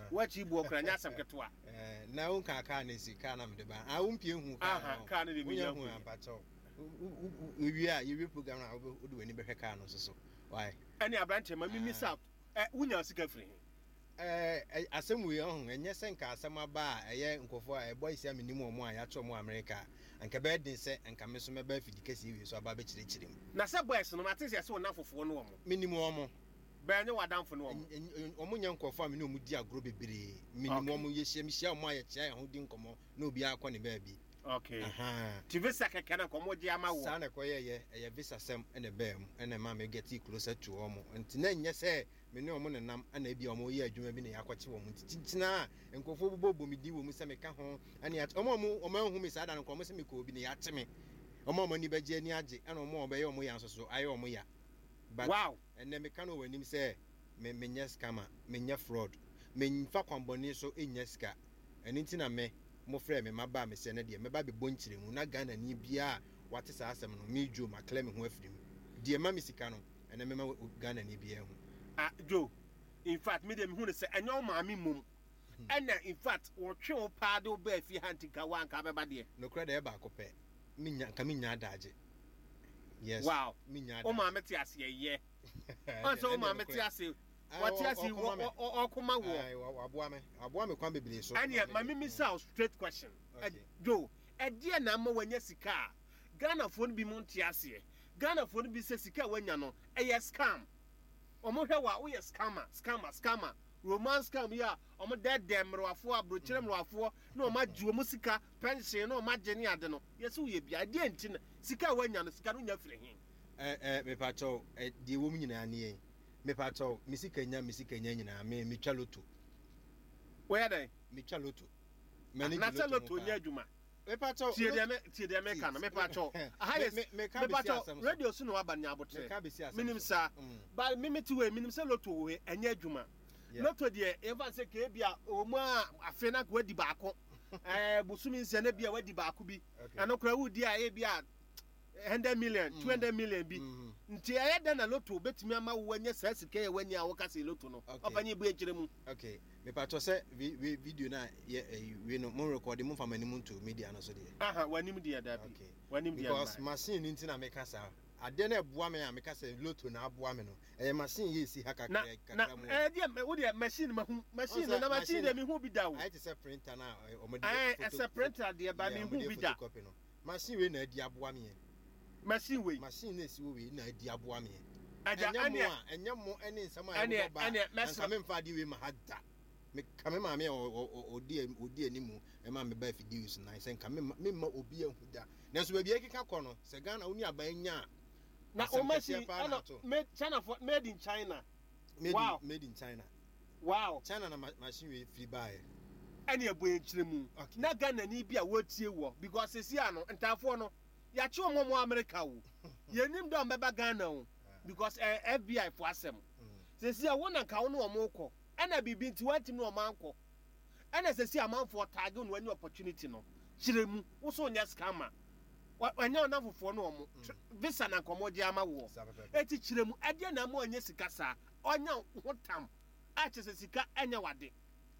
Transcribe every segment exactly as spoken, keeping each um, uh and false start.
wachi bu okra nya asem ketewa eh na un ka ka na sika na mede ba a umpie hu ka aha ka na de mi hu ampacho wi a yewi program na odu wani behwe ka no so why ani abrante ma mimi sa eh wunya sika free eh asem wi ohun enye se nka asem aba a eye nkofo a boys ya minimu omo a ya cho mo America anka be din se anka me so me ba fidi kesi wi so aba be kire kire mu na se boys no mate se se wona fofo no omo minimu omo ba nye wadamfo no omo omo nya nkofo a me no mu di agro bebere minimu omo ye hia me hia omo aye chia ho di nkomo na obi akọ ne ba bi. Okay. Aha. Ti visa keke na komo je ama wo. Sa na koye ye e visa sem ene bam ene ma me get closer to omo. Nti na nye se me ne omo nenam ana bi omo ye adwuma bi ne yakwache wo mu titina enkofo bobo mi di wo mu se me ka ho ane omo omo omo hu mi sa da no komo se me ko bi ne yache me. Omo omo ni beje ni age ana omo obo ye omo ya nsoso aye omo ya. But wow. Ene me ka no wanim se me me nya scammer, me nya fraud. Me nfa kwamboni so enya ska. Eni nti na me mo frɛ me maba me se ne de me ba be bonkyire mu na Ghana ni bia wate sa asɛm no me jo ma claim ho afirim de ma me sika no ene me ma Ghana ni bia hu ah jo in fact me dem hu ne se enyo ma me mum ena in fact wo twe wo pa de wo ba fi hantika wa nka be ba de no kra de ba kopɛ minya nka minya adaje yes wow minya o ma meti ase ye on so o ma meti ase what you see o kuma wo ai aboa me aboa me kwan bebele so anya ma me misa straight question jo e dia na ma wanya sika Ghana phone bi mu ntia ase Ghana phone bi se sika wanya no e ye scam o mo hwe wa wo ye scammer scammer scammer romance scam ya o mo dead dem roafo abrochire roafo na o ma juo mu sika pension na o ma gye ne ade no ye se wo ye bia dia nti sika wanya no sika no nya firi hin eh eh me pa cho eh die wo mu nyina ne me pa cho misika nya misika nya nyina me me twa loto where dey me twa loto me na twa loto nya adwuma me pa cho tie dem tie dem me kan me pa cho aha yes me pa cho radio so no aba nya abotre minim sa ba me me ti we minim se loto we enya adwuma loto de even se ke bia o mu a afe na ko wadi baako eh busumi nse na bia wadi baako bi anokra wudi a e bia one hundred million two hundred million bi nti ayeda na loto betimi ama wo anya sasika ye wani a wo kase loto no opanye bu ekire mu okay me pa to say video na ye we no mo record mo fama ni mu to media no so de aha wanim de da bi wanim de because machine nti na me kasa ade na boa me a me kasa loto na aboa me no eh machine ye si haka kakra mu eh de wo de machine ma machine na machine de me hu bi da wo I just say printer na o mo de eh a printer de ba me hu bi da machine we na di aboa me machine we machine na si we na di aboa me aja anya enya mo ene nsama ya bo ba anya me mfa di we ma hada me kame ma me odi odi animu e ma me ba fi deals na se nka me me ma obi ahu da na so ba bi ekeka kɔ no se Ghana uni aban nya na o machine made China for made in China made wow. in, made in China wow China na machine we free buy ene ebo enkyire mu na Ghana ni bia wotie wo because se sia no ntafo no ya chi omo mo America wo ye nim do mbeba Ghana wo because uh, F B I for asem se sia wo na ka wo no omo kɔ ena bibi nti watim no omo anko ena se sia man for tag no any opportunity no kyire mu wo so nya scammer wanya na fofo no omo visa na komoje ama wo eti kyire mu ade na mo anya sika sa onya hotam a che se sika enya wade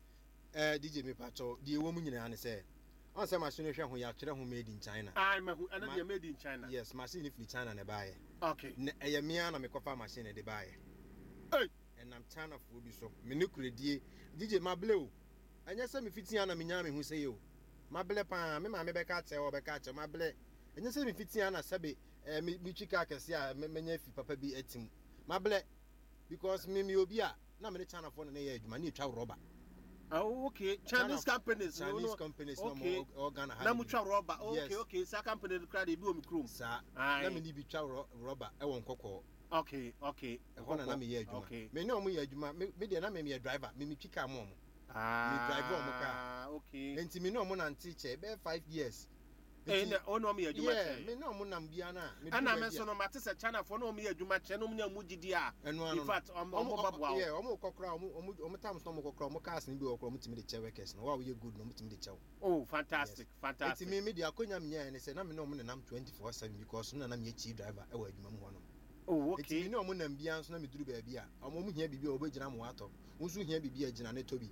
eh D J me pacho die wo mu nyina ne se on say machine hwe ho ya kyerɛ ho made in China ah me hu ana de made in China yes machine if China na buy okay ne eye mia na me kofa machine de buy eh and I'm China for bi so me ne kuredie D J mable o anya say me fitia na me nya me hu say o mable pa me ma me be ka che o be ka che mable anya say me fitia na sabe eh me twika kese a me nya fi papa bi atim mable because me me obi a na me China for na ye adwuma na etwa rubber. Oh, okay. Chinese companies. Chinese no, no. companies. Okay. No more Ghana. Na mucha rubber. Okay, yes. okay. Sa company the crowd be o mi krom. Sa. Na me ni bi twa rubber e won kokko. Okay, okay. E hona na me ye adwuma. Okay. Me ne omo ye adwuma. Me de na me me driver. Me me twika mo mo. Ah. Me driver omo ka. Ah, okay. Enti me ne omo na ntiche be five years. Eh na ono me ye adwuma che. Yeah, me ne omo na mbia na. Ana me so no mate se China for no me ye adwuma che no me nya mugidi a. In fact, omo babwa. Yeah, omo kokra omo omo omo times no omo kokra omo cars ni bi okra omo timi de che workers no. Wa we good no omo timi de che. Oh, fantastic, yes. Fantastic. Enti me me de akonya me nya ne se na me ne omo na nam twenty-four seven because no na me chief driver e wa adwuma mu hono. Oh, okay. Enti me ne omo na mbia so na me duru ba bia. Omo mu hia bibia obegina mo ato. Wo so hia bibia gina ne tobi.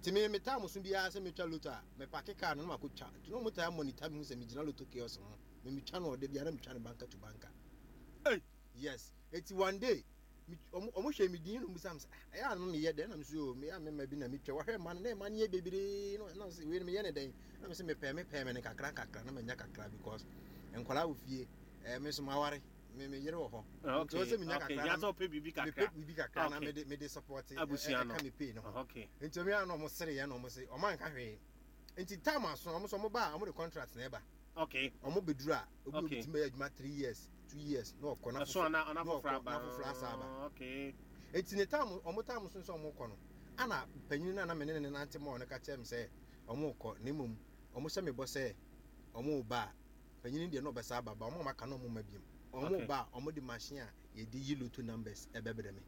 ti me me time so bia se me twa loto a me park car no makotwa no mo time monitor me hu se me gina loto kiosk no me me twa no de bia na me twa no banka to banka hey yes it's one day omo hwe me din no musam se eh ya no me ye de na me so me ya me ma bi na me twa hwe man na man ye bebire no na se we me ye ne den na me se me pe me pe me ne kakra kakra na me nya kakra because enkwala wo fie eh me so maware me me yere wo ho okay okay ya so pe bibi kakra me pe bibi kakra na me de me de support e abusia no me pay no okay enti me ya no mo sere ye no mo se o man ka hwe enti time aso mo so mo ba mo de contract na e ba okay omo beduru a obi obi ti me adwuma three years two years no ko na so na na for fra ba for fra sa ba okay enti ne time omo time so so mo ko no ana panyin na na me ne ne nante mo ne ka chem se omo ko ne mum omo se me bo se omo ba panyin de no be sa ba ba omo maka no omo mabiem omo ba omo di machine a ye di yellow two numbers e bebere me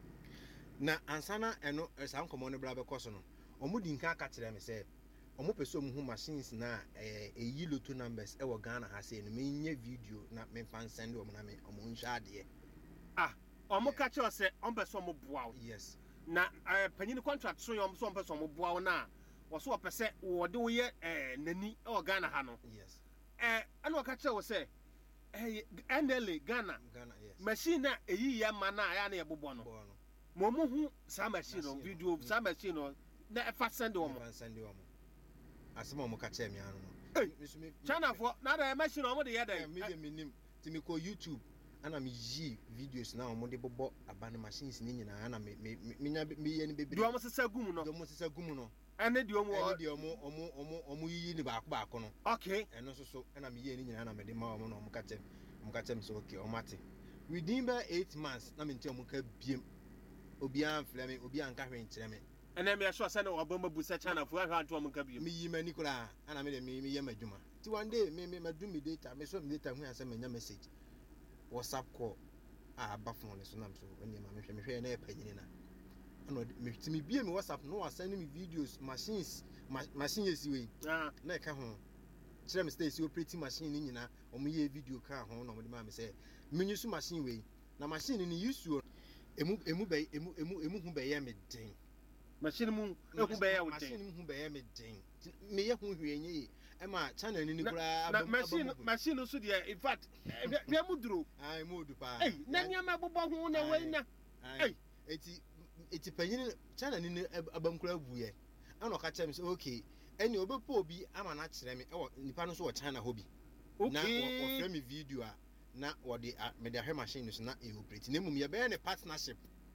na ansana eno esa nkomo no bra be koso no omo di nka aka kire me se omo pese omo hu machines na eh e yellow two numbers e wo Ghana ha se no me nye video na me fan send omo na me omo nhwa de ah omo ka kire se omo pese omo boa yes na panyin contract so omo so omo pese omo boa na wo so pese wo de wo ye eh nani e wo Ghana ha no yes eh ana ka kire wo se eh N L A Ghana Ghana yes machine na eyi ya ma na ya na ye bobo no mo mo hu sa machine no video sa machine no na e fa send wo mo fa send wo mo asema mo ka che me anu no China for na da machine no mo de ye da me de minim ti me ko YouTube ana me yi videos na mo de bobo abane machines ni nyina ana me me nya me ye ni bebre do mo sesa gum no do mo sesa gum no ene de omo ene de omo omo omo omo yi ni ba ko ba ko no okay eno so so ana me ye ni nyina ana me de ma omo no mo ka che mo ka che me so okay o mate within by eight months na me ntia mo ka biem obi an fle me obi an ka hwe nkire me ene me so se na obama bu se China for ha to mo ka biem me yi mani kura ana me de me ye madwuma ti one day me me madu me data me so me data hu ansa me nya message WhatsApp call a ba phone so nam so ene ma me hwe me hwe na e panyini na ano me ti me bie me WhatsApp no send me videos machines machine yesi we ah na e ka ho kire me stay si operating machine ni nyina o mo ye video ka ho na mo de ma me say me nyusu machine we na machine ni use emu emu be emu emu emu hu be ye me den machine mu ehu be ye wo den machine mu hu be ye me den me ye hu hwe enye e ma channel ni ni kura na machine machine so de in fact we mu duro ai mu du pa eh na nya ma bobo hu na we na eh eti eti panyin channel ni abam kura buye ana ka chem say okay eni obepo obi ama na kire me e nipa no so wo China hobi na wo frame me video a na wo de me de ahwe machine so na e operate na mum ye be ne partnership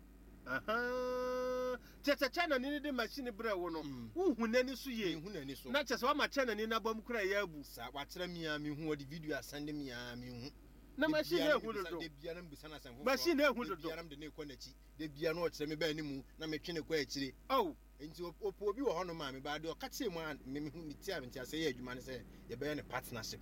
aha tete China ni de machine bre wo no wo hu nani so ye hu nani so na chese wa ma China ni na bam kura ya abu sa wa kire me a me hu wo de video asande me a me hu na machine e hu dodo de bia na mbusa na sanfo machine e hu dodo bia na de ne ko na chi de bia na o kire me ba ni mu na me twene kwa akire oh enti opo obi wo hono ma me ba de o ka che mu a me hu ni ti a me ti ase ye adwuma ne se ye be ye ne partnership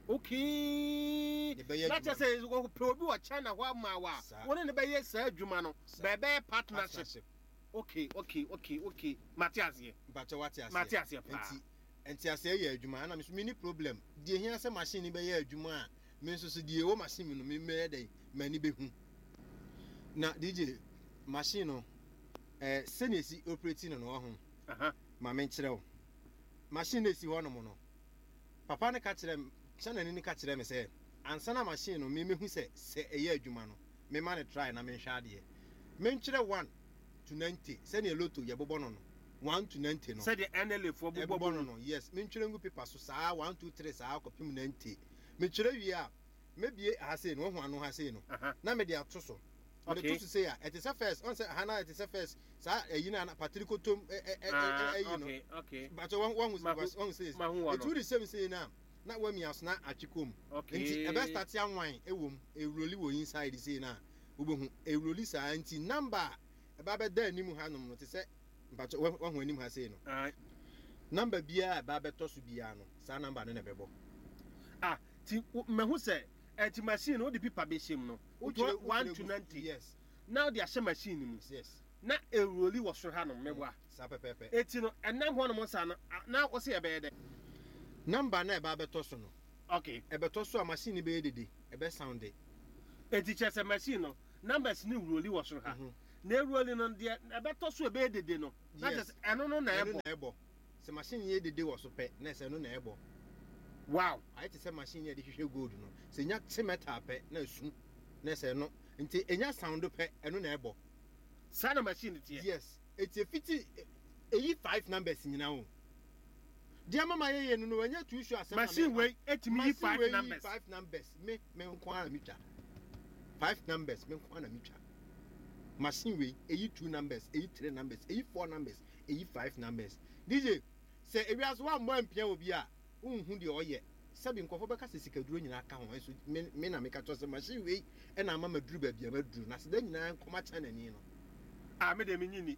okay na chese go pe obi wo China wa ma wa woni ne be ye sa adwuma no be be partnership okay okay okay okay Matthias ye but what ase Matthias ye enti enti ase ye adwuma na me so mini problem de hia se machine be ye adwuma a me so so de wo machine no me me dey mani be hu na D J machine no eh senesi operating no ho aha ma me nkire wo machine esi ho no mo no papa ne ka kire chana ni ka kire me se ansa na machine no me mehu se se eye adwuma no me ma ne try na me hwa de me nkire one to ninety se ne loto ye bobo no no one to ninety no se de N L A fo bobo no no yes me nkire ngu paper so saa one two three saa kopim ninety me kire wi a me bie ha se no ho anu ha se no na me de ato so me de to say a it is a first on say hana it is a first saa eyi na patrico tom eh eh eh you know okay okay but one one was one says it would the same say na na we mi asna atwikom nti e be start anwan ewom ewroli wo inside say na obohu ewroli saa nti number e ba be da anim hanom no te se but one one anim ha say no number bia e ba be to so bia no saa number no na bebo ah ti me hu say e ti machine no the people be shim no one to ninety yes now the ashe machine mu yes na ewroli wo so hanom mebwa saa pepepe eti no enam ho no mo sa na wo se e be de number na e ba beto so no okay e beto so a machine be dede e be sound eti chese machine no numbers ni wuroli wo so ha na eruoli no de ebeto so ebe dede no na just eno no na ebo na ebo se machine ye dede wo so pe na se no na ebo wow I te se machine ye de hwehwe gold no se nya te metal pe na su na se no nti enya sound pe eno na ebo sana machine tie yes it's a fifty eyi five numbers nyina ho dia mama ye ye no no anya two show asem machine wey etimi yi five numbers five numbers me me nko ara mitwa five numbers me nko ara mitwa machine wey eyi two numbers eyi three numbers eyi four numbers eyi five numbers D J say ewias one more mpia obi a unhu de oye sabi nkofo beka se sikaduro nyina aka ho so me na meka to se machine wey e na mama duru ba bia maduru na se da nyina nkoma cha nani no ah me de me nyini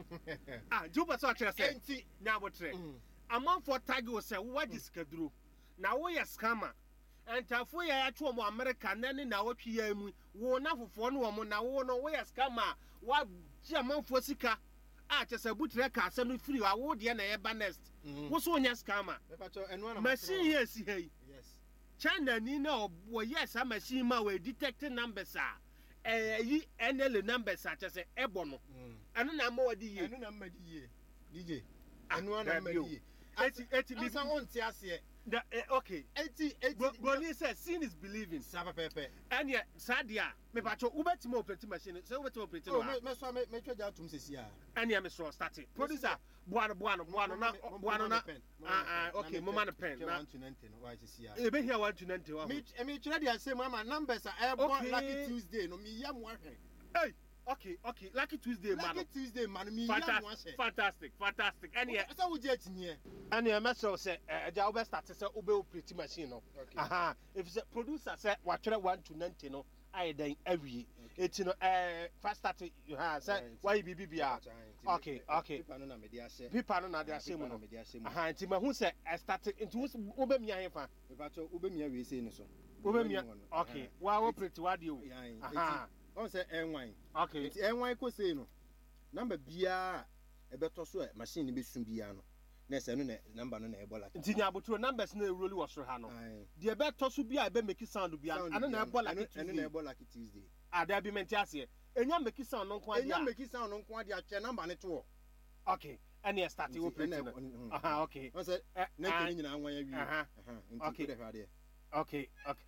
ah juba so akere se enti nya botre amanfo tag wo se wo di sikaduro na wo ye scammer entafo ya ya twa mo America na ne na wotwe ya mu wo na fofo no wo mo na wo no wo ye scammer wa ji amanfo sika a chese butre ka asem no free wa wo de na ye ba next wo so nya scammer machine here si hey yes China ni na wo yes a machine ma we detect numbers a eh yi N L numbers a chese ebo no eno na ma wadi ye eno na ma di ye D J eno na ma di ye eti eti mi san on ti ase the uh, okay eti eti Brony says seeing is believing saba pepe and yeah sadia me pacho ubetimo operate machine so ubetimo operate oh me me so me me twa ja tum sesi a and yeah me so start it producer buano buano buano na buano na ah ah okay mama na pen na one to ninety no why sesi a e be here one to ninety wa me me twa dia say mama numbers are born lucky Tuesday no me yam wa hwe hey okay okay lucky Tuesday man lucky Tuesday man me yam wa hwe fantastic fantastic and yeah so we je tinye and yeah me so say eja ube start say ube operate machine no aha if say producer say wa twere one to ninety no I then every it you know eh first start you have say why bibi bia okay okay people no na me dia share people no na dia share mu no aha nti ma hu say I start nti ube mia hefa me pacho ube mia we say ni so ube mia okay wa operate wa dia aha on say enwan okay nti enwan ko say no number bia e beto so machine ni be sun bia no na say no na number no na e bola nti nya abotro numbers na e really wo so ha no de be to so bia e be make sound bia ana na e bola ana na e bola Tuesday ada bi menti ase enya make sound no nko ade enya make sound no nko ade a number ne to okay and you start you operate aha okay on say na ke nyina anwan awi aha nti ko de hwade okay okay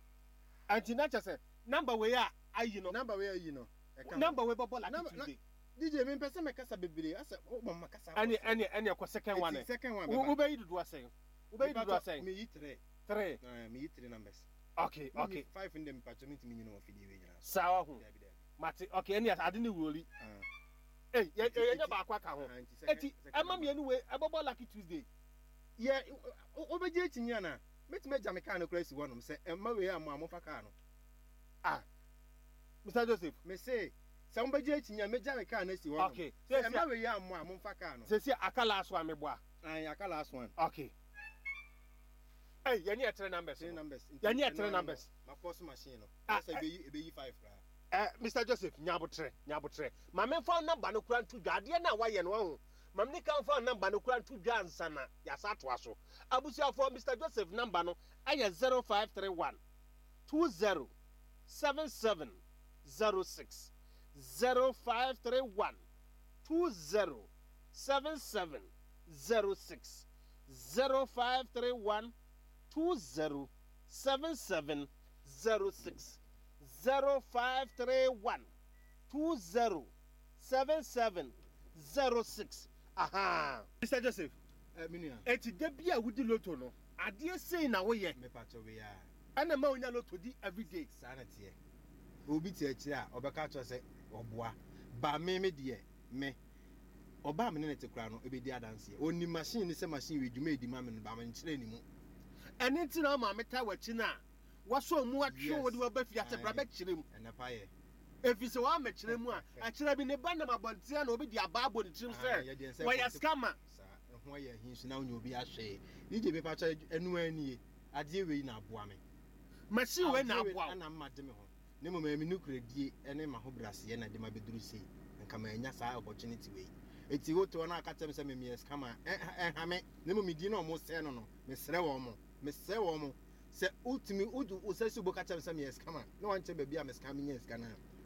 anti na chese number we a ayi no number we ayi no number we bola Tuesday D J me pese me kasa bebere asa o bo makasa ani ani ani ko second one second one wo be yidu asen wo be yidu asen me yi three three ah me yi three numbers okay okay five in them patch me timi nyina o fidi we nyina sawa hu mate okay ani ade ni wuri ah eh ye ye nya ba kwa ka ho eti ama me anu we ebobo lucky Tuesday ye o be je tinya na metime jam ka na kura si wonom se emma we am amofa ka no ah Mister Joseph me say se mba je tinya me jam ka na si wonom okay emma we am amofa ka no se se akala aso amebo a an akala aso one okay hey ye ni three numbers three numbers ye ni three numbers ma force machine no say be yi be yi five ra eh Mister Joseph nyabotre nyabotre ma me fa number no kura ntu dwade na wa ye no ho ma me kan fa number no kura ntu dwa ansana ya sa to aso abusia for Mister Joseph number no aye zero five three one two zero seven seven zero six zero five three one two zero seven seven zero six zero five three one two zero seven seven zero six zero five three one two zero seven seven zero six aha Mister Joseph eh minia eti de bia wudi loto no ade sei na wo ye me pacho we ya ana ma onya loto di every day sanate obi ti akira a obeka to se oboa ba me me de me oba me ne te kura no ebedi adanse oni machine ni se machine we dwuma edi ma me no ba me nkire ni mu eni ti na ma meta wachi na waso mu atwe wodi wa ba fi ate bra ba kire mu ena pa ye efi se wa ma kire mu a akira bi ne ba na mabontia na obi di ababo ni trim se wa ya scammer sa ho ye hinsu na onye obi ahwe ije be pa cha enu ani ade we na aboa me machine we na aboa ana ma de me ho ne mo ma me nukuradie ene ma ho brase na de ma beduru sei nka ma nya sa opportunity we eti woto na aka tem se me me scammer eh ha me ne mo me di na o mo se no no me sere wo mo me se wo mo se ultimi udu usasi bo ka tem se me scammer na wan che ba bia me scam nya scammer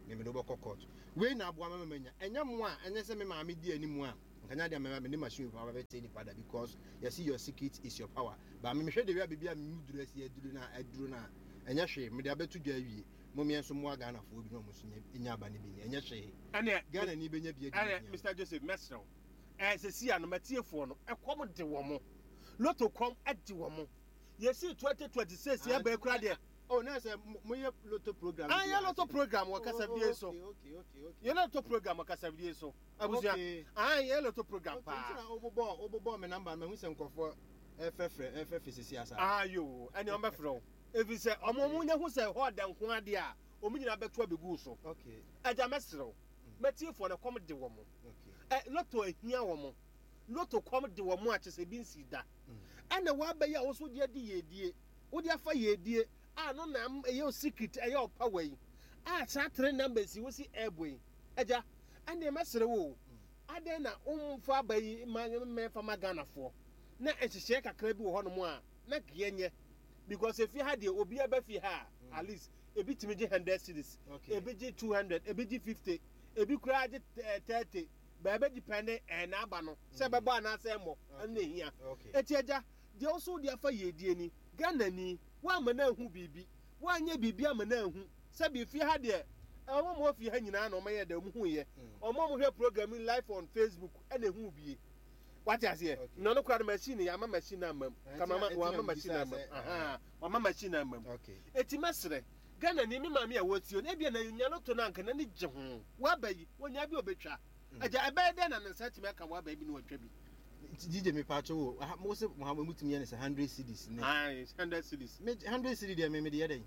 me me do bɔ court we na aboa mama manya enya mo a enye se me ma me di animu a nkanya de mama me ni machine power be tell ni pada because you see your secret is your power ba me hwɛ de wi abibia me duru asi aduru na aduru na enya hwe me de abetu dwa awie mo me enso mo aga na fo bi no mo so nya aba ne bi enya hwe ane Ghana ni benya bi adi ane Mister Joseph Mesro eh se si ano matiefo no ekom de wo mo loto kom adi wo mo yesi twenty twenty-six ya ba ekura de oh na say mo ye lotto program ah ya lotto program wa kasa bi so okay okay okay okay ya lotto program wa kasa bi so abusia ah ya lotto program pa ntina obobo obobo me number me hu se nkofo efefre efefe sisi asa ah yo ene on be fro efi se omo mu nya hu se ho da nko ade a omu nyina beto abegu so okay aja mesro matiefo na kom de wo mo okay eh lotto ahia wo mo lotto kom de wo mo a chese bi nsi da ana wa ba ya wo so de adi yedie wo de afa yedie ah no na e secret e yo power yi ah sa three numbers wo si airboy aja ande mesre wo ade na umfa ba yi me fa magana fo na ehihye kakra bi wo ho no mo a na gienye because if you had the obi aba fi ha at least ebi timi je one hundred cedis ebi je two hundred ebi je fifty ebi kura je thirty ba be depend eh na aba no se be ba na se mo na ehia eti aja de also de afa yedie ni Ghana ni wa ma na hu bibi wa nya bibi ama na hu se bi fi ha de omo mo fi ha nyina na omo ye da mu hu ye omo mo hwe program live on Facebook e na hu bi what is here no no kwara machine ya ma machine amam kama wa ma machine amam aha wa ma machine amam okay eti mesre Ghana ni mi ma me ya wotio na bia na nya loto na nka na ni gye ho wa bayi wonya bi obetwa aja ebe de na nsa ti me ka wa bayi bi no watwa bi D J me pacho wo mo se mo ha mo mutumi ye ne one hundred cedis ne ah one hundred cedis me one hundred cedis de me me de ye den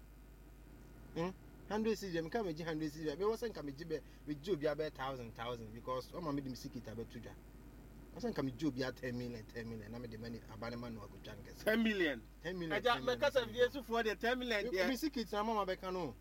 hm one hundred cedis me ka me gi one hundred cedis me wo se nka me gi be me gi obi abe one thousand thousand because o ma me dim sikita be tudwa I think I'm job ya ten million, ten million. I'm the money abane man no agutwa nkese. ten million. ten million. Aja me kasa viesu for the ten million there. Me sikit na mama beka no.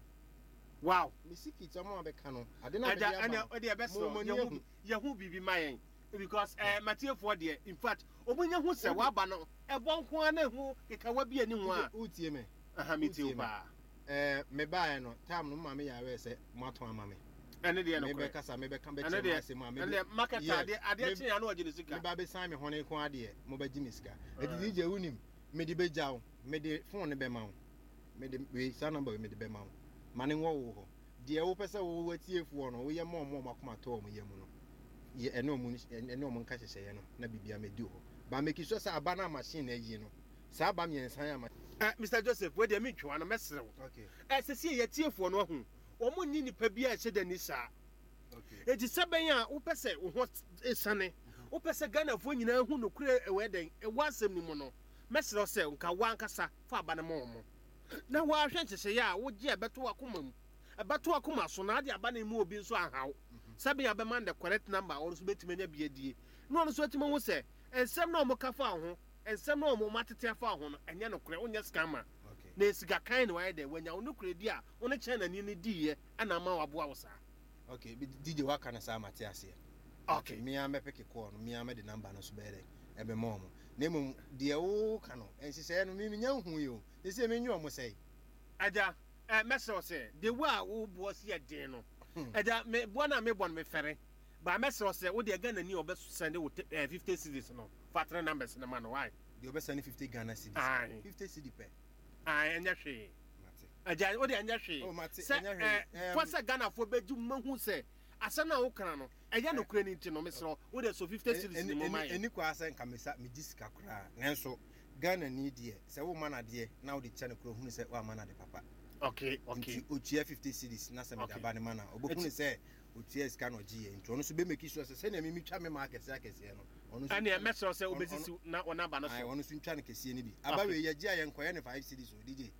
Wow. Me sikit na mama beka no. Ade na be dia. Aja anya o de be so yehu yehu bibi mayen because eh Matthew for there in fact obunya hu se wa ba no e bon ko na hu keka wa bi ani hu a. Utie me. Aha me tie ba. Eh me ba no time no mama ya we se mato amame. Ene de no me be kasa me be kan be che ma se ma me ene market ade ade che ya no ogine sika me ba be san me hone ko ade mo ba gi me sika e di je unim me di be jaw me di phone be ma wo me di we san number me di be ma wo mane wo wo ho de wo pese wo watie fu no wo ye mo mo makoma to mo ye mu no ye ene omu ene omu nka hyehyɛ ye no na bibia me di ho ba me ki so sa aba na machine na yi no sa aba me ensan ya ma eh Mister Joseph we de me twa no mesere wo okay eh se se ye tie fu no ho omo nyi nipa bia ehye da ni sa okay edi seben a wo pese wo ho esane wo pese Ghana fo nyina hu no kure ewe den e wasem ni mu no mesere se nka wa nkasa fa aba na mo mo na wa hwe nkyehye ya wo gye ebeto akoma mu ebeto akoma so na ade aba na mu obi nso ahaw seben ya be man the correct number or so betime nya bia die no no so etime ho se ensem na omo ka fa ho ensem na omo matete fa ho no enye no kure onye scammer na esiga kan no why dey wanya onu kredi a onu China ni ni di ye ana ma waboa wo sa okay D J waka na sa mate ase okay me am peke call no me am the number no so be dey e be mom na mum de wo ka no ensise no me nya hu yo e se me nyu omo sei aja eh mesel se de wa wo bo se ye den no aja me bo na me bon me fere ba mesel se wo de Ghana ni obe send wo fifty cedis no fatra numbers na man why de obe send fifty Ghana cedis fifty cedis per ah enya hwe aja wo de enya hwe oh mate enya hwe for se Ghana fo beju mahu se asa na wo kana no eya no kura ni nti no mesro wo de so fifty cedis ni mo mai eni kwa asa nka mesa me disika kura nanso Ghana ni de se wo mana de na wo de chane kura hunu se wa mana de papa okay okay otua fifty cedis na se me da ba ne mana obohunu se otua sika no giye nti ono so be make sure se se na me mi twa me market se akese no ono so ani mesro se obesisi na ona ba no so ai ono so ntwa ne kese ni bi aba we ye gia ye nkoye ne five cedis o D J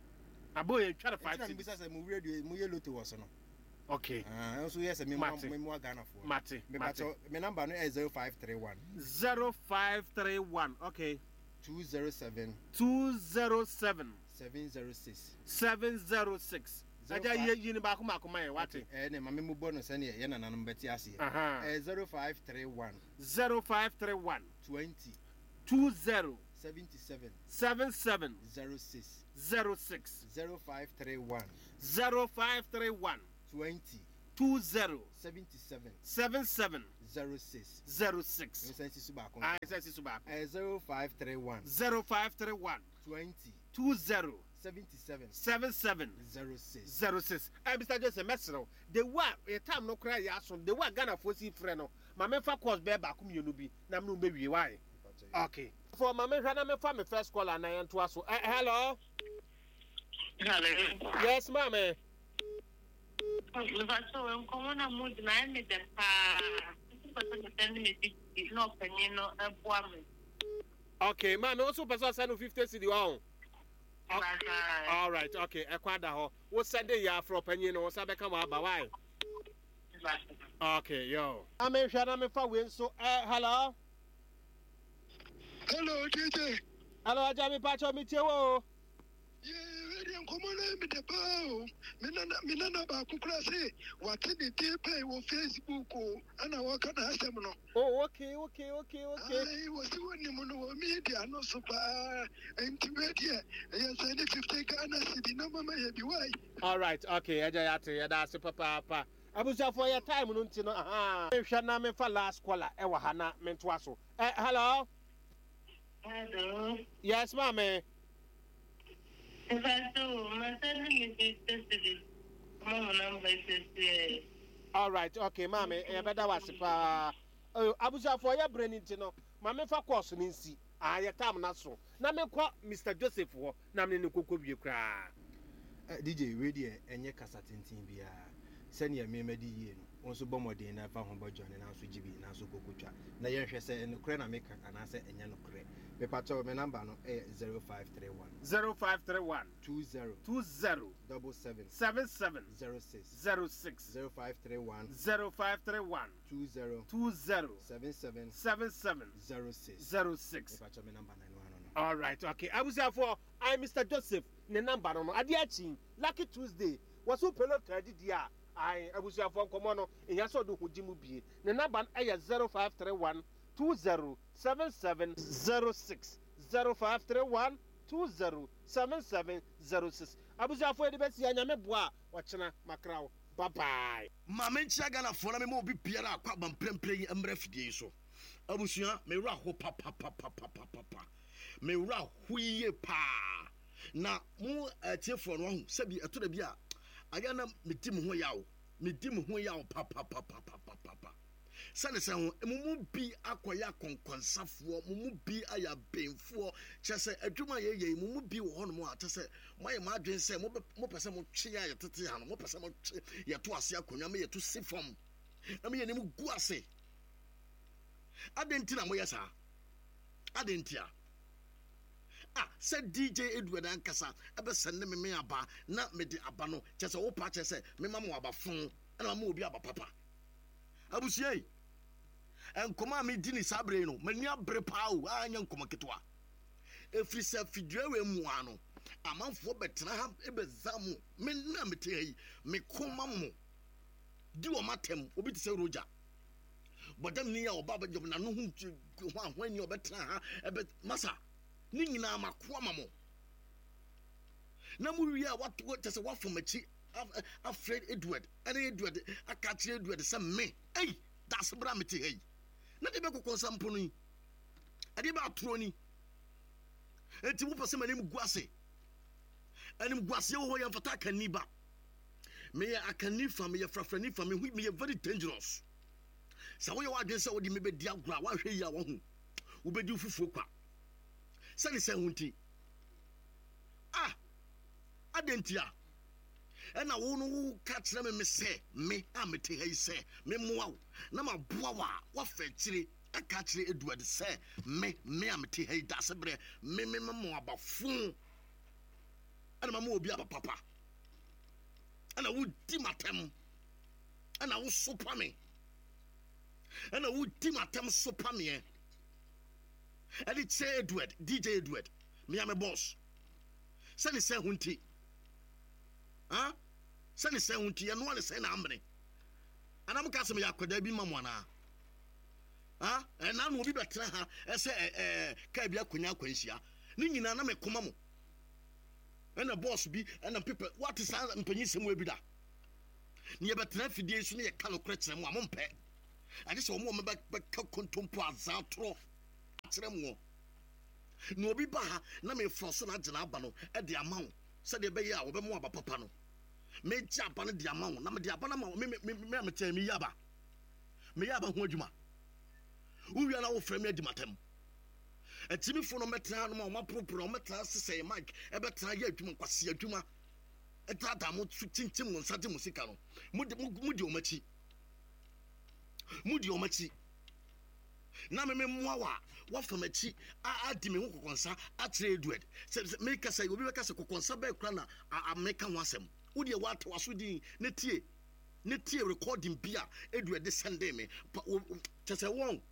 abo ye twa five cedis bisa se mu radio mu ye loto wo so no okay ah also yes me me mo Ghana for mate me but me number no is zero five three one zero five three one okay two zero seven two zero seven seven zero six seven zero six aja ye yini ba kuma kuma ye wate eh ne mame mu bonus ne ye na nanom beti ase eh zero five three one zero five three one twenty two zero seventy-seven seventy-seven zero six zero six zero five three one zero five three one twenty two zero seventy-seven seven seven zero six zero six. Nsensi Subako. I said Subako. Uh, zero five three one zero five three one twenty two zero seventy-seven seven seven zero six zero six. Eh, Mister Joseph Mesro, the one a time no cry yason, the one Ghana for si friend. Mama fa course bear back you no be na no baby why. Okay. For Mama Hana me fa me first call and I am to us. Uh, hello. Hello. Yes, Mama. So I'm coming on mood nine with the pa. No penny no a woman. Okay, man, also person send fifty cedi on. All right, okay. Ekwada ho. What send ya from penny no sabe come about why? Okay, yo. I'm in Shana me fa win so uh, hello. Hello, D J. Hello, Jamie Pacho me tio. Yeah, I'm coming on with the bow. Minana Minana Bakukrasi, what did the tape on Facebook and I work on a seminar. Oh, okay, okay, okay, okay. I was doing the mono media, no super intimate. Yes, I need fifty Ghana city number may be why. All right, okay, Ajayate, that's papa. Papa. I was for your time, no, ah. If you me for last caller, Ewa Hana, Mentwaso. Eh, hello? Hello. Yes, mammy. If I do, my son is tested. Mama number is all right, okay, mammy. I better was pa. Oh, I was for your brain, you know. Mammy for course, Nincy. I a time not so. Now, me call Mister Joseph for Naming Kuku, you cry. D J radio and your Cassatin Bia. Send your memedy also bombardi and I found John and also G B and also Kukucha. Now, you say in the crana maker and I say and Yanokre. The patrol number no zero five three one zero five three one two zero two zero double seven seven seven zero six zero six zero five three one zero five three one two zero two zero seven seven seven seven zero six zero six. The patrol number nine one. All right, okay. I was here for I Mister Joseph. The number no. Adiachi. Lucky Tuesday. Was so pelot credit dia. I I was here for Komono. In Yaso do Hujimu be. The number is zero five three one two zero seven seven zero six zero five three one two zero seven seven zero six. I was here for the best Yanyame Bois. Watching my crowd. Bye bye. Mamma Chagana for me will be Pierre Quabam playing and refugee so. I was here, me raho papa papa papa papa. Me ra huye pa na mu atie for no hu sabi ato da bia aga na metim ho yawo medim ho yawo pa pa pa pa pa pa pa sane se ho mu bi akoya konkonsafo mu bi aya benfo chese adwuma ye ye mu bi wo hono mu atese moye ma adwen se mo mo pese mo twe ya tete ha no mo pese mo ye to ase akonwa me ye to sifom na me ye ne mu gu ase adenti na mo yesa adentia. Ah, said D J Edward Ankasa, ever send me me aba, not me the abano, just a whole patch, say, me mamma about phone, and I'm moving about papa. I was say, and come on, me Dini Sabrino, mania brepau, I am comaketwa. If you say Fidre Muano, a month for Betraham, Ebezamu, me namete, me comamu. Do a matem, obi to say Roja. But them near Baba Jobna, no whom to go when you're better, a bit massa. Nina makwama mo na mu wi a what what say what from achi afraid Edward and Edward catch Edward say me hey that's bramity hey na de be kokon sampo ni ade ba atro ni enti wo pese manim guase anim guase wo ya fata kaniba me ya akanifa me ya frafrani fa me me very dangerous sa wo ya wa de say wo di me be dia gura wa hwe ya wo hu wo be di fufuo kwa sani se hunti ah adentia ena wo no ka kire me me se me amete hai se me moa na ma boa wa wa fa kire aka kire Edward se me me amete hai da se bre me me mo abafun ena ma mo obi aba papa ena wo di matem ena wo sopa me ena wo di matem sopa me and it say Edward, D J Edward, me am a boss. Send it say hunti. Huh? Send it say hunti, and one is saying ambre. And I'm casting me aqua be mamma. Huh? And now will be better. I say, eh, Kabia Kunya Quensia. Nina me comamo. And a boss be, and a people, what is that? And Penisum will be that. ne yɛbɛtena afidie so ne yɛka nokorɛ kyerɛ mu a mompɛ ade sɛ ɔmo bɛka kontompo azatoro akyerɛ mu na obi ba ha na mefrɛ so no agyena aba no ɛde ama wo sɛdeɛ ɛbɛyɛ a wɔbɛmo aba papa no megye aba no de ama wo na mede aba no ma wo me a metɛ meyɛ aba meyɛ aba ho adwuma wowia na wofrɛ me adi matam akyimifoɔ no mɛtena no ma ɔmaporoporo ɔmɛtena sesɛe mike ɛbɛtena yɛ adwuma nkwase adwuma ɛtaataa mo kyinkyim mo nsa gye mo sika no mode ɔmakyi mode ɔmakyi na me mmoa wa wafa m'akyi adi me ho kokɔnsa akyerɛ Edward sɛ meka sɛ obi bɛka sɛ kokɔnsa bɛɛ kora na meka ho asɛm wodeɛ woate waso din ne tie ne tie recording bi a Edward de sɛnde me kyɛ sɛ wɔn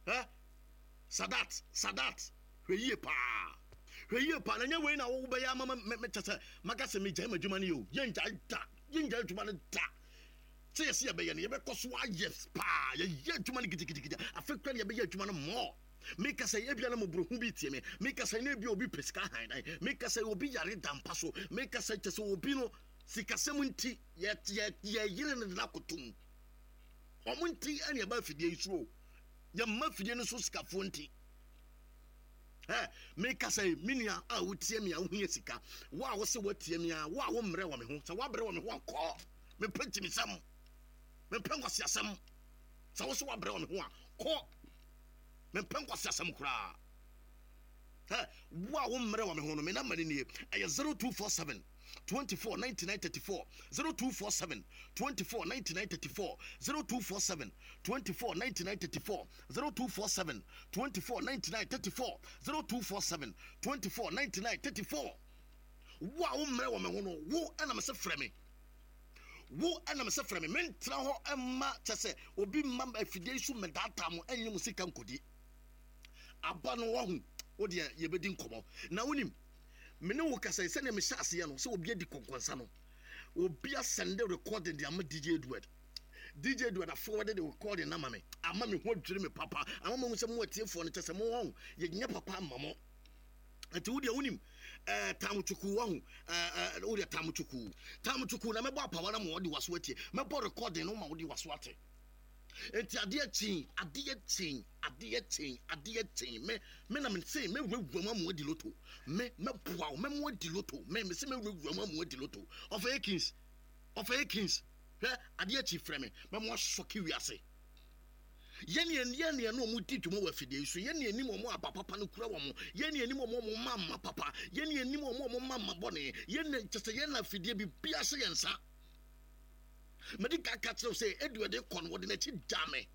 Sadat Sadat hwɛ yie paa hwɛ yie paa na nyɛ wei na wobɛyɛ ama kyɛ sɛ maka sɛ megyae m'adwuma no yɛ o yɛngyae da yɛngyae adwuma no da sɛ yɛsɛ yɛbɛyɛ no yɛbɛkɔ so ayɛ paa yɛyɛ adwuma no gidigidigidi afei kora ne yɛbɛyɛ adwuma no mmɔ meka sɛ yɛbia no mɔborɔhu bi tie me meka sɛ ne bia obi pɛ sika handan meka sɛ obi yare dampa so meka sɛ kyɛ sɛ obi no sikasɛm nti yɛyere no de no akotom ɔmo nti ɛne ɛba afidie nsuo yɛmma afidie no so sikafoɔ nti meka sɛ menua a wotie me a wohia sika wo a wo sɛ woatie me a wo a wo mmerɛ wɔ me ho sɛ woabrɛ wɔ me ho ankɔ mepɛ gyimisɛm mepɛ nkwasiasɛm sɛ wo sɛ woabrɛ wɔ me ho a kɔ mepɛ nkwasiasɛm koraa wo a wo mmerɛ wɔ me ho no me na mane nie ɛyɛ zero two four seven twenty-four ninety-nine thirty-four zero two four seven twenty-four ninety-nine thirty-four zero two four seven twenty-four ninety-nine thirty-four zero two four seven twenty-four ninety-nine thirty-four zero two four seven twenty-four ninety-nine thirty-four wo a wo mmerɛ wɔ me ho no wo ɛna me sɛ frɛ me wo ɛna me sɛ frɛ me mentena hɔ ɛma kyɛ sɛ obi ma afidie so medaataa mo ɛnyɛ mo sika nkɔdi aba no wahu wodeɛ yɛbɛdi nkɔmmɔ na wonim mene wo kasa sɛdeɛ mehyɛ aseɛ no sɛ obi adi kɔnkɔnsa no obi asɛnde recording de ama D J Edward D J Edward forwarded the recording ama me ama me ho adwiri me papa ama mo sɛ mo atiefoɔ no kyɛ sɛ mo wɔn yɛnyɛ papa ama mo nti wodeɛ wonim eh tamuchuku wahu eh wodeɛ tamuchuku tamuchuku na mɛbɔ apawa na mo wɔde waso atie mɛbɔ recording no ma wɔde waso ate enti adeɛ kyin adeɛ kyin adeɛ kyin adeɛ kyin me me na me say me wura mu adi loto me me boa me mo adi loto me me say me wura mu adi loto of Akins of Akins hwɛ adeɛ kyin frɛ me me mo shoki wiase yɛne yɛne no mu di dwuma wɔ afidie so yɛne anim ɔmo aba papa no kura wɔ mo yɛne anim ɔmo ɔmo mama papa yɛne anim ɔmo ɔmo mama bɔne yɛne kyɛ sɛ yɛna afidie bi bia hyɛ yɛn nsa mede ka ka kyerɛw sɛ Edward kɔ no wɔde n'akyi dame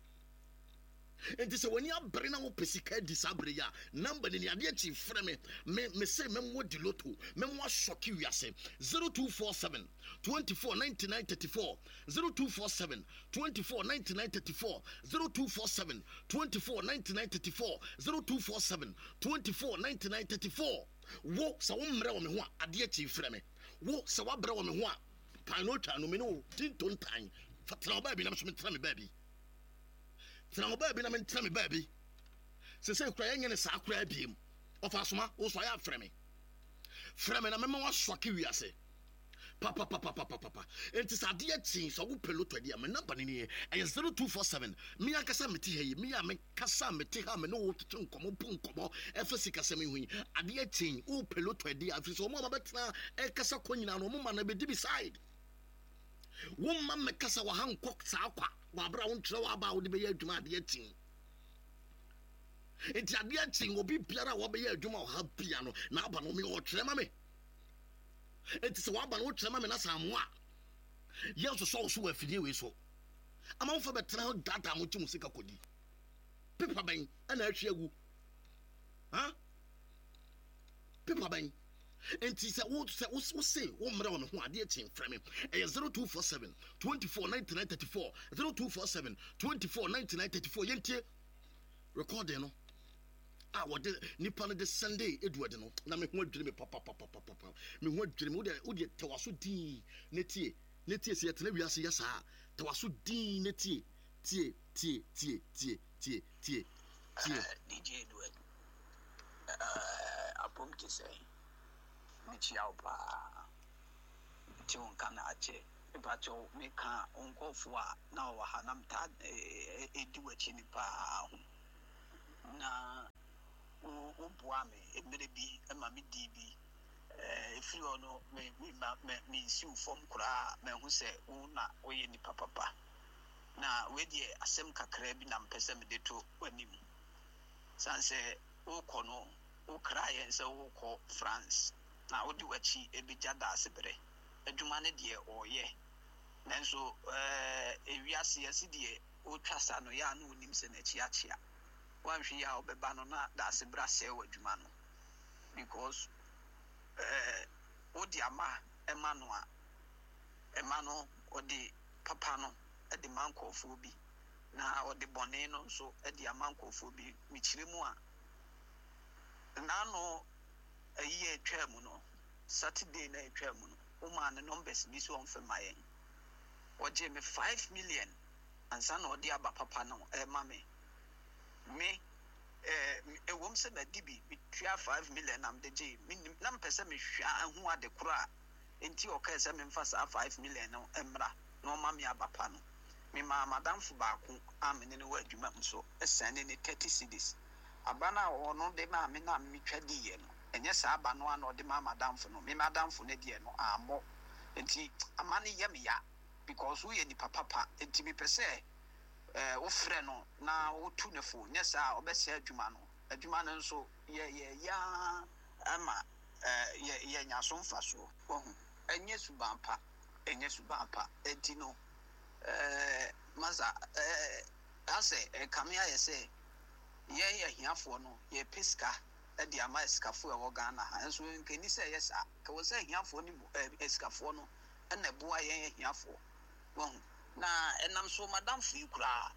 enti sɛ w'ani abere na wopɛ sika adi saa bere yɛ a namba ne adeɛ kyi frɛ me me me sɛ mɛmo di loto mɛmo asɔke wiase zero two four seven twenty-four ninety-nine thirty-four zero two four seven twenty-four ninety-nine thirty-four zero two four seven twenty-four ninety-nine thirty-four zero two four seven twenty-four ninety-nine thirty-four wo sɛ wo mmerɛ wɔ me ho a adeɛ kyi frɛ me wo sɛ woabrɛ wɔ me ho a pano tano me no tinton tan fatra obabi na me tra me baby tra obabi na me tra me baby se se kura yenye ne sa kura biem ofa soma wo so ya frɛ me frɛ me na me ma wa soke wiase papa papa papa papa enti sa de akyin so wo peloto de am number ne ne e zero two four seven me akasa meti he me ya me kasa meti ha me no wo tutu nkomo pu nkomo e fa sika sɛm hu ade akyin wo peloto de afi so mo ma betena e kasa konyina no mo ma na be di beside wo ma me kasa wa hankɔ saa kwa wa bra wo ntrɛ wa ba wo de be yɛ adwuma ade akyin enti ade akyin obi biara wo be yɛ adwuma ha bia no na aba no me wo trɛ ma me enti sɛ wa ba no trɛ ma me na sa mo a yɛ so so so afidie we so ama wo fa betena data mo timu sika kodi pepa ban ana ahwe agu ha pepa ban enti sɛ wo sɛ wo se wo mmerɛ wɔ me ho adeɛ kyin frɛ me ɛyɛ zero two four seven twenty-four ninety-nine thirty-four zero two four seven twenty-four ninety-nine thirty-four yɛntie recording no a wɔde nipa no de Sunday Edward no na me ho adwene me papa papa papa me ho adwene me wo de wo de tewaso din ne tie ne tie sɛ yɛtena wiase yɛ saa tewaso din ne tie tie tie tie tie tie tie tie D J Edward uh apom ke say Michiao pa Tiun kana ache Bacho meka unkofua na wahanamta eduachini pa na ubuame emerebi emami dibi efiri ono me me me si ufom kura me hu se una oye ni papa na wedi asem kakra bi na mpese me deto wanim sanse ukono ukra yen se ukọ France na odi wachi ebija da asebere adwuma ne de oye nanso eh ewiase yesi de o twasa no ya no onim se na chi achia wanhwe ya obeba no na da asebra se wadwuma no because eh odi ama ema no a ema no odi papa no e de mankofo bi na odi bone no so e de amankofo bi michiremu a na no ayi etwa mu no Saturday na etwa mu no o man the numbers bi so on for my oje me five million ansa na odi aba papa no e ma me me eh e wom se na dibi me twa five million am de je na mpese me hwa ahu ade kura enti o ka se me mfa sa five million no emra no ma me aba pa no me ma madam fu ba ko amene ne wadwuma mso esane ne thirty cedis abana ono de ma me na me twa diye no enye sa aba no ana ode ma madam fu no me madam fu ne de no ammo enti amane ye me ya because we ni papa pa enti me pese eh wo frɛ no na wo tu ne fo nye sa obese adwuma no adwuma no nso ye ye ya ama eh ye ye nyaso mfaso wo enye subampa enye subampa enti no eh maza eh ase e kamia ye se ye ye hiafo no ye piska e di ama eskafo e wo Ghana ha enso nkeni se ye sa ka wo se hiafo ni eskafo no na boa ye hiafo wo na enam so madam fu ikura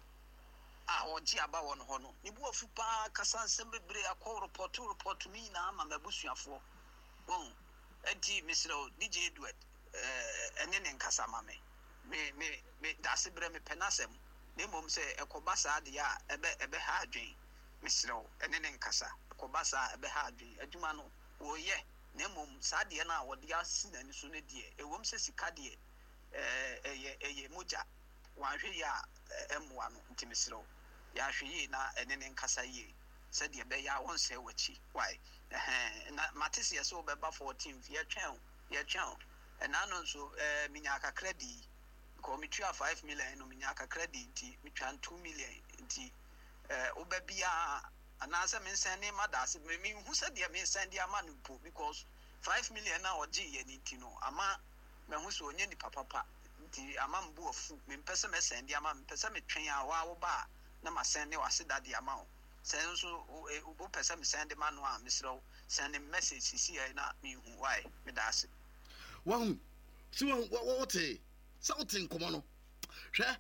a oji aba won ho no ni bu afu pa kasa nsem bebre akọ report report mi na ama mabusuafo wo edi misro D J Edward eh ene ne nkasa ma me me me me dase bre me penasem ne mom se ekoba sa de a ebe ebe ha adwen misro ene ne nkasa ekoba sa ebe ha adwen adwuma no wo ye ne mom sa de na wo de asi na ni so ne de e wom se sika de eh eye eye moja wanhwe ya emwa no ntimisiro ya hwe na ene ne nkasa yi se de be ya won se wachi why eh na matisi so be ba fourteen ye twen ye twen ena no so eh minya ka credit ko mi twa five million no minya ka credit nti mi twa two million nti eh obabia anasa me send ma da se me hu se de me send ya ma no po because five million na oje ye ni nti no ama me hu so onye ni papa pa nti ama mbu ofu me mpese me send ya ma mpese me twen a wa wo ba na ma send ne wase da de ama o send so o pese me send ma no a misro send message sisi na me hu why me da se wahu si wahu what eh something come on hwe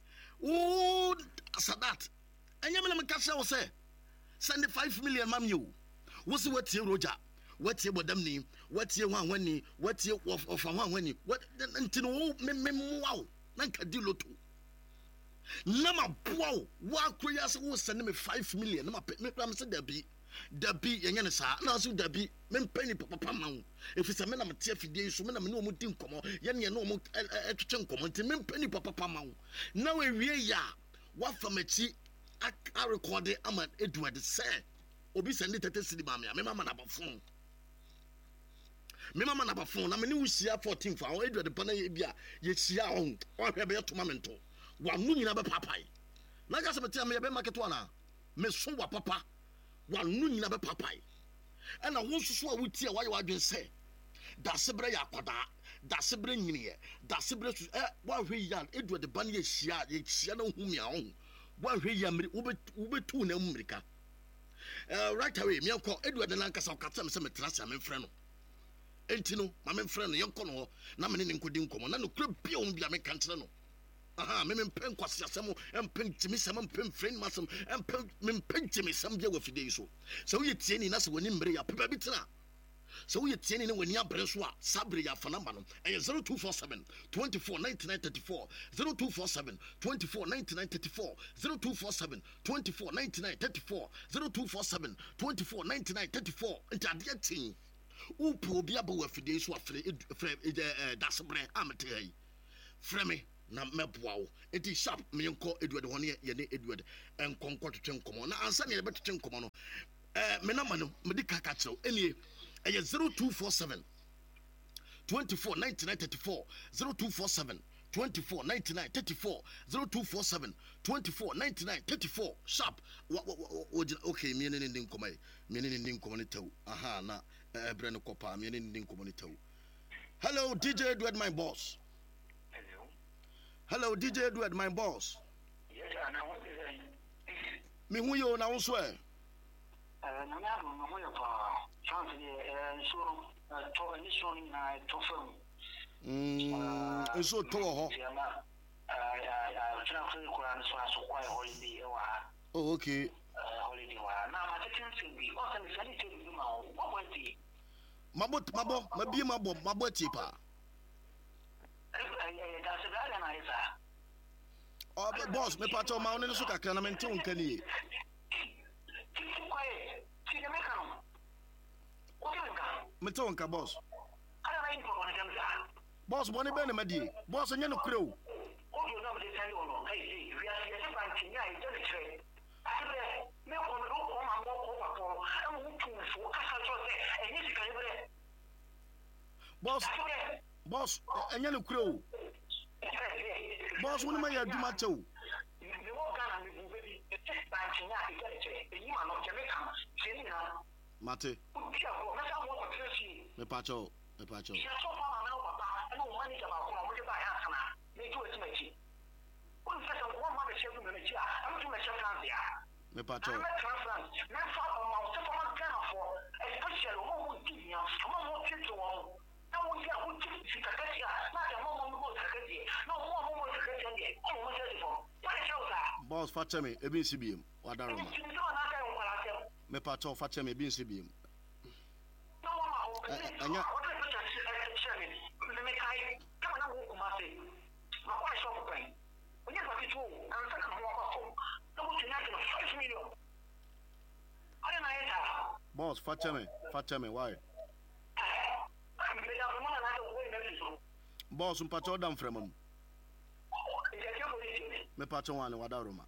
o sadat anya me me ka se wo se send five million mam you wo se what roja what ye bodam ni what ye wan wani what ye of of wan wani what ntino me me wow na nka di loto na ma boa wa kroya se wo send me five million na ma me pram se dabi dabi yenye ne sa na so dabi me mpani papa ma wo efisa me na me tie fidie so me na me no mu di nkomo ye ne no mu etwetwe nkomo nti me mpani papa ma wo na we wie ya wa famachi a record ama Edward say obi send thirty cedi ma me me mama na ba phone me mama na ba phone na me ni wusia fourteen for awon Edward pa na ye bia ye sia on o hwe be to mamento wa nu nyina be papai na ga se betia me be market wana me so wa papa wa nu nyina be papai ana wo susu a wuti a wa ye wadwen se da sebre ya kwada da sebre nyine da sebre su eh wa hwe ya Edward ba na ye sia ye sia na hu mi a on wa hwe ya mri wo be wo be tu na mrika eh right away me ko Edward na nkasa ka tsam se me trasa me frɛ no enti no ma me frɛ no yenko no na me ne nkodi nkomo na no kura bia on bia me kan kyerɛ no aha me me pen kwase asɛm empen timi sɛm empen friend masɛm empen me pen timi sɛm bia wafide so sɛ wo yetie ni na sɛ woni mmere ya pepa bi tena sɛ wo yetie ni ne woni abre so a sabre ya fa namba no ɛyɛ zero two four seven two four nine nine three four zero two four seven two four nine nine three four zero two four seven two four nine nine three four zero two four seven two four nine nine three four enti ade tin upo obi aba wafide so afre afre dasebre amete yi frɛ me na mɛboa wo enti sharp menkɔ Edward hɔ ne yɛne Edward ɛnkɔ nkɔ twetwe nkɔmmɔ na ansa ne yɛbɛtwetwe nkɔmmɔ no eh, me nama no mede ka ka kyerɛw ɛnie ɛyɛ zero two four seven twenty-four ninety-nine thirty-four zero two four seven twenty-four ninety-nine thirty-four zero two four seven twenty-four ninety-nine thirty-four sharp wa wa wa okay me ne ne ndin komai me ne ne ndin komai taw aha na ebre ne kopa me ne ne ndin komai taw. Hello D J Edward my boss. Hello. Hello D J Edward my boss. Yes ana wo say me hu yo na wo so e eh na na mo mo yo pa chance eh so to ni so ni na to fam. Mm, eso to ho. Oh, okay. Mabo mabo mabi mabo mabo tipa. Oh, boss, me pato ma oni so kakra na mente wonka ni. Me to wonka boss. Boss, money be na madi. Boss, anya no kure o. Boss, boss, anya no kure o. Boss, woni ma ya duma che o. Mate. Me pacho, me pacho. Me pacho. Boss, fache me, ebi C B M. Wadaroma. Me pacho, fache me, ebi C B M. Anya. Boss, fache me, fache me, why? Boss, um pacho dam frema. Me pacho wane wadaroma.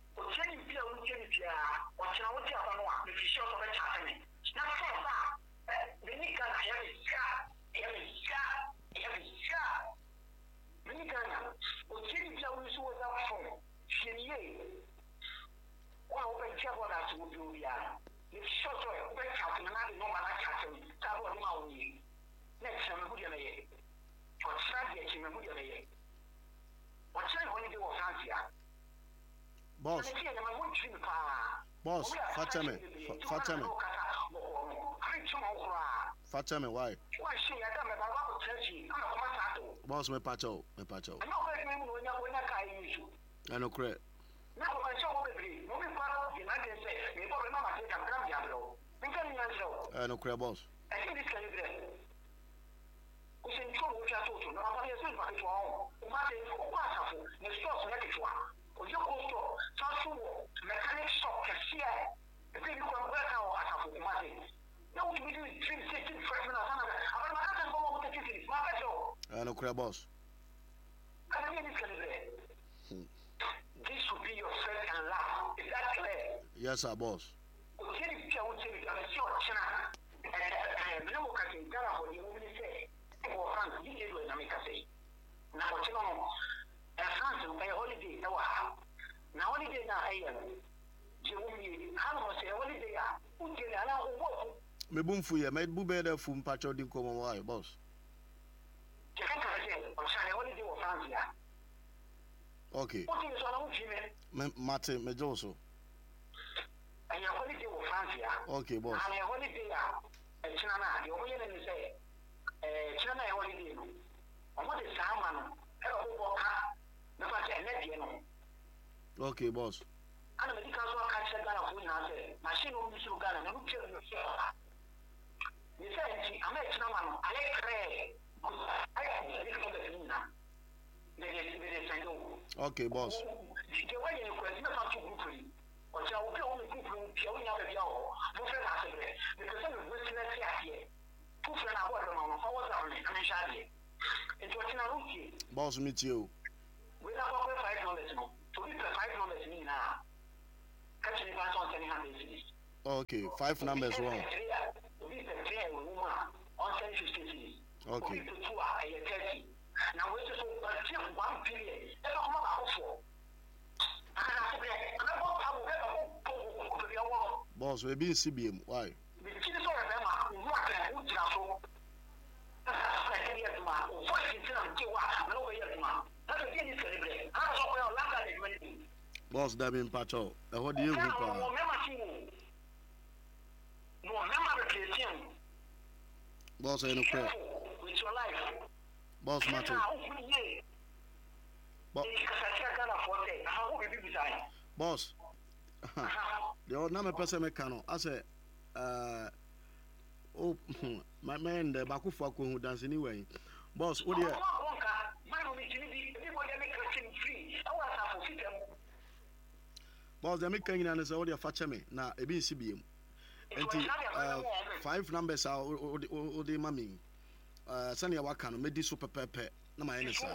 Boss, boss, fache me, fache me. Fache me, why? Boss, me pacho, me pacho. I know correct. I know correct, boss. I know correct, boss. Hmm. This should be your first and last. Is that clear? Yes, sir, boss. Me boom for you, me boom better for pacho din come why, boss. Okay. Me Martin, me Joso. Okay, boss. Okay, boss. Okay, boss. Into what now? Boss meet you. We have over five numbers now. To be five numbers me now. Catch me back on ten hundred cities. Okay, five numbers wrong. To be the three woman on ten fifty cities. Okay. To two are a thirty. Now we just achieve one period. Ever come out for. Boss, we be in C B M. Why? Boss, that mean patrol. What do you think? Boss, I know. Boss, matter. Boss, the old number person mechano. I say, uh, oh, my man, the Bakufa who dance anyway. Boss, what do you? Boss, the making and is already a fatcher me. Now, a B C B M. And five numbers are the mammy. Uh, Sunny Wakano, made this super pepe. No, my answer.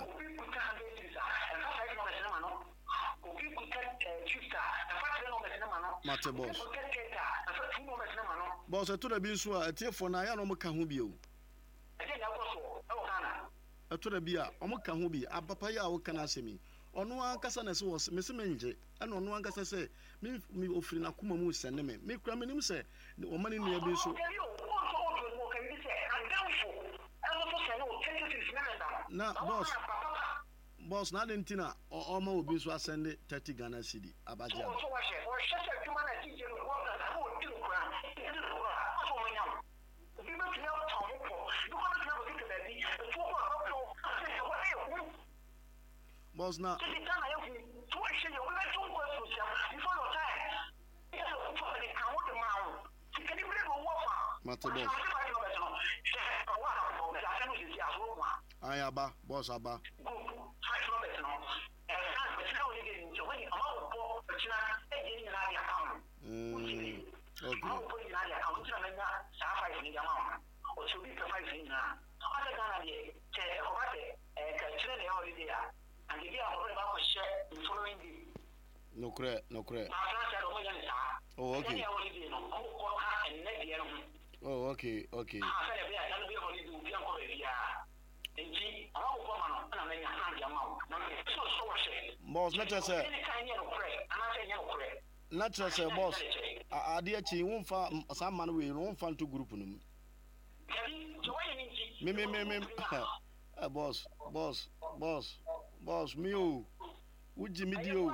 Matter boss. Boss, I told a beer so a tear for Naya no Macahubio. I told a beer, Omokahubi, a papaya, what can I say me? On one Cassanes was Miss Mange, and on one Cassa say, me offering a Kumamus and me, me cramming him say, the woman in the abyss. Now, boss. Boss, not in Tina, or almost be so send it thirty Ghana city. Abaja. Boss, now. Matter boss. I aba, boss aba. Mm, okay. No credit, no credit. Oh, okay. Oh, okay, okay. Boss, not just say, not just say, boss. I dear Chi won't find some man we won't find two group. Me, me, me, me. Boss, boss, boss, boss, me, oh, would you meet you?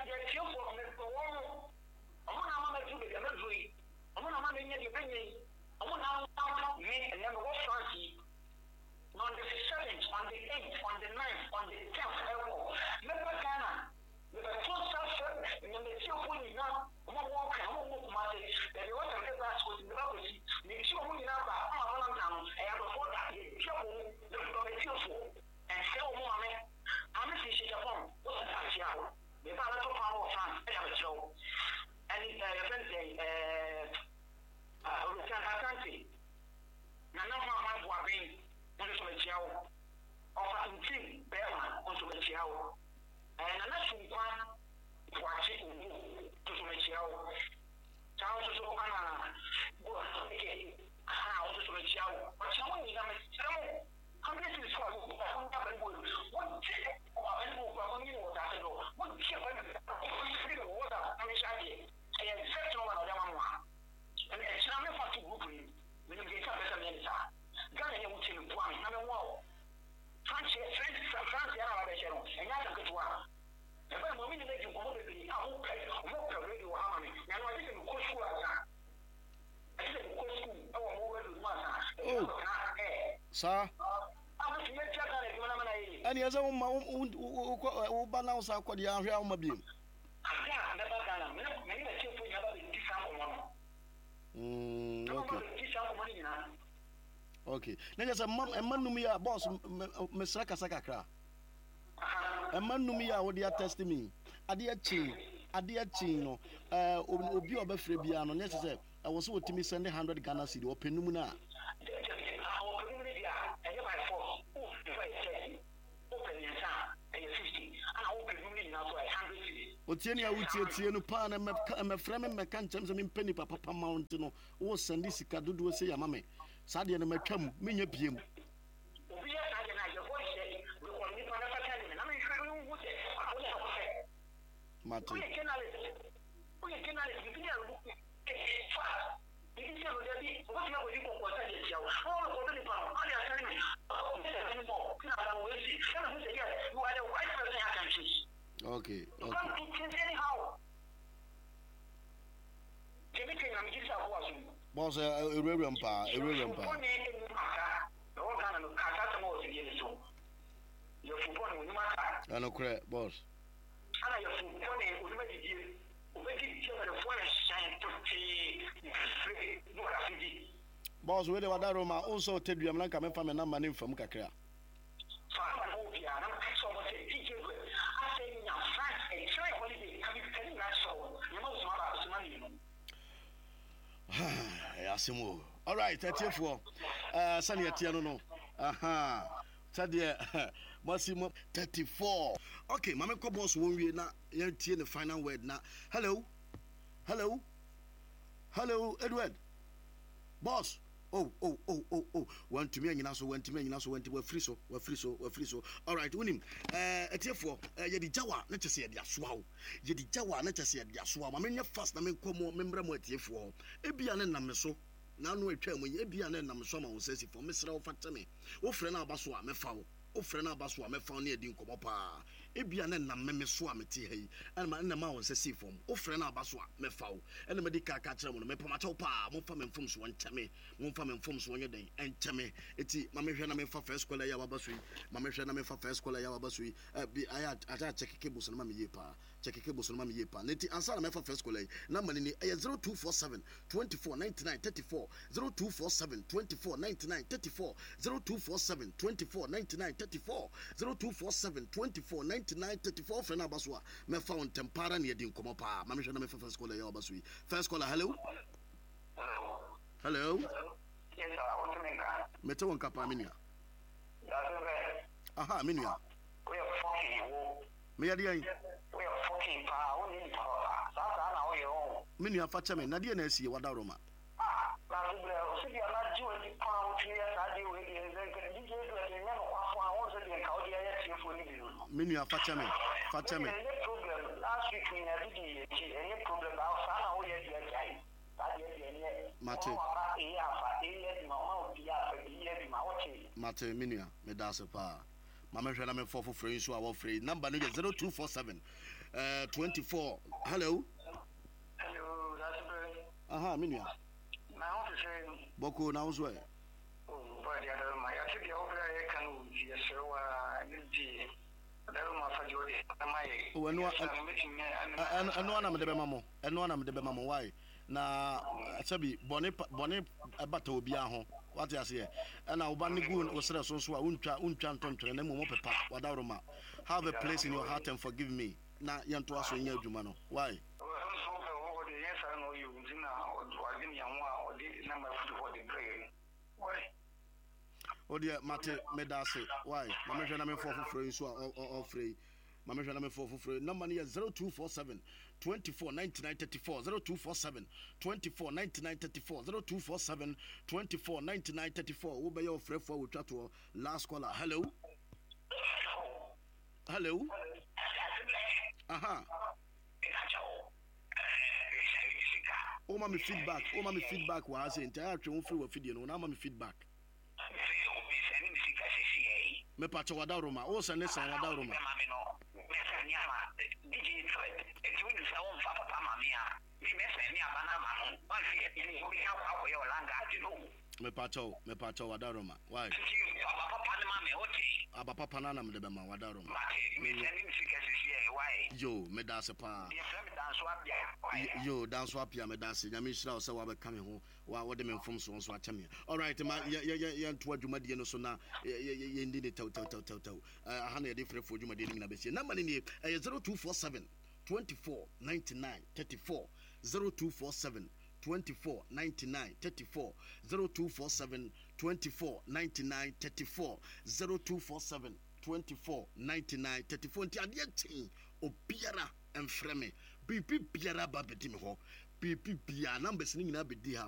On the seventh, on the eighth, on the ninth, on the tenth, remember Ghana, the first person, and then the two women now, one walk and one walk, my day, the one that last was in the Babylon, the two women now, I'm on down, I have a photo, the trouble, the fearful, and sell more. I'm a fish in Japan, what's that? The balance of our France, I have a show, and it's a friend, uh, I can't see. Now, my boy, on the Somachiao, or in Tim, Berman, on Somachiao, and another one watching to Somachiao. Charles is so Anna, go again, how to Somachiao, but someone is a mistake. How many is for one check, or any more from you, one check, water, I mean, I have set over the one. And it's not a fucking group when you get up as a minister. Ghana will tell you one, number one. France, France, France, and I don't get one. And when we make you go to the Amoka, Amoka radio harmony, and I didn't go school. I didn't go school, our over to one. Oh, sir. And yes, I won't balance our Kodia Real Mobile. Mm, okay. Okay. Now, there's a man, a man, me, a boss, Mister Kasakakra. A man, me, I would test me. A dear chin, a dear chin, no, uh, Obi or Befrebiano, necessary. I was so to me send a hundred Ghana city or Penumuna. Otieni a wuti etie no pa na me me frɛ me me ka nkyɛm sɛ me mpani papa papa mount no wo send sika dodo se ya mame saa de no matwam menya biem obi ya saa de na je ko se we ko ni pa na pa tani na me hwɛ wo se a wo ya ko se mate oye kenale oye kenale bi ya lu fa bi se lo de bi o ti na ko di ko ko sa de tia o o ko de pa o ya sa ni o de ni mo kina ba wo si kana mu se ya you are the right person I can choose. Okay, You okay. can't do things anyhow. Anything I'm just a horse. Boss, a reverend pa, a reverend pa. One name in Maka, the whole kind of Kata was in the so. Your football will matter. I know, correct, boss. And your football name will make it. Make it the forest shine to see. No, I see. Boss, where the Wadaroma also tell you I'm not coming from a number name from Kakra. So I'm a movie, and I'm so much a D J. I say, now, France, a try holiday, have you telling that so? You know, some money. Asimo. All right, thirty-four. Uh, Sunny Atiano no. Aha. Tadia. Massimo thirty-four. Okay, Mama Boss won't be na yanti the final word na. Hello. Hello. Hello, Edward. Boss. Oh, oh, oh, oh, oh. One to me and you so one to me and you so went to we're free so we're free so we're free so. All right, win him. Uh, thirty-four. Uh, Yedi Jawa, let's just say the Aswao. Yedi Jawa, let's just say the Aswao. I mean, you're fast. I mean, come on, member more thirty-four. Ebian and Namaso. Now, no, tell me, Ebian and Namasoma will say for Mister Fatame. Oh, friend, Abaswa, me foul. Oh, friend, Abaswa, me found near Dinkopa. Ebian and Nameme Swamity, and my Nama says see from. Oh, friend, Abaswa, me foul. And the medical catcher will make Pomatopa, Mufam and Fums one Tammy, Mufam and Fums one day, and Tammy. It's Mamma for first school, Yabasui, Mamma for first school, Yabasui. I had I check cables and Mammy Yepa, check cables and Mammy Yepa. Neti answer me for first school. Number zero two four seven twenty-four ninety-nine thirty-four zero two four seven twenty-four ninety-nine thirty-four zero two four seven twenty-four ninety-nine thirty-four zero two four seven twenty-four ninety-nine thirty-four friend Abaswa me found tempara near din komo pa mama hwe na me first caller ya Abasui first caller hello hello Yes, I want to make that. mete won kapa minia That's okay. aha minia We are fucking. me ya dia We are fucking power. We need power. That's how we own. minia fa chame na dia na asi wada roma Ah, that's the so they are not doing the power to yes, I do it. The D J is like, never I want to be a cow. They are for you. minia fa chame fa chame Any problem last week we had any problem about how we had the guy. Mate. Mate minia me da se pa. Mama hwe na me for for free so our free number no zero two four seven uh twenty-four. Hello. Hello, that's very. Aha minia. My want to say Boko na uzwe. oh but the other my actually over there can yes so uh the my fajori my Oh eno eno eno na me de be mamo. Eno na me de be mamo why? Na sabi bone bone abata obi aho what you say and na oba ne gu osere so so a untwa untwa ntontwe na momo pepa wadaroma have a place in your heart and forgive me na yento aso nya adwuma no why oh dear mate medase why mama hwe na me for for nso a free mama hwe na me for for number ne zero two four seven twenty-four ninety-nine thirty-four zero two four seven twenty-four ninety-nine thirty-four zero two four seven twenty-four ninety-nine thirty-four wo be your free for we chat to last caller hello hello aha oh mama feedback oh mama feedback wa say entire atwe wo free wa feed no na mama feedback me pacho wadaroma o sane san wadaroma me pacho me pacho wadaroma why aba papa na na me de be ma wadaroma yo me da se pa yo dance up ya me da se nya me shira o se wa be ka me ho wa wo de me mfom so so acha me all right ma ye ye ye nto adwuma de no so na ye ye ndi ne taw taw taw taw taw aha na ye de frɛ fo adwuma de ni na be sie number ni zero two four seven twenty-four ninety-nine thirty-four zero two four seven twenty-four ninety-nine thirty-four zero two four seven twenty-four ninety-nine thirty-four zero two four seven twenty-four ninety-nine thirty-four nti ade tin obiara ɛmfrɛ me biribi biara ba bɛdi me hɔ biribi biara numbers no nyinaa bɛdi ha